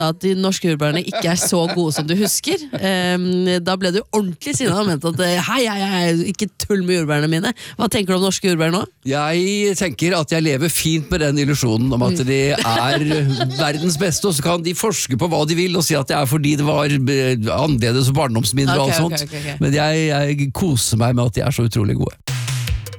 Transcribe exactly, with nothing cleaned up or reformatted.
at de norske jordbærene ikke er så gode som du husker. Um, da ble du ordentlig sinna og mente at hei, hei, hei, ikke tull med jordbærene mine. Hva tenker du om norske jordbær nå? Jeg tenker at jeg lever fint med den illusjonen om at de er verdens beste, og så kan de forske på hva de vil og si at det er fordi det var annerledes og barndomsminner og Ok, alt ok, sånt. ok, ok. Men jeg, jeg koser meg med at de er så utrolig gode.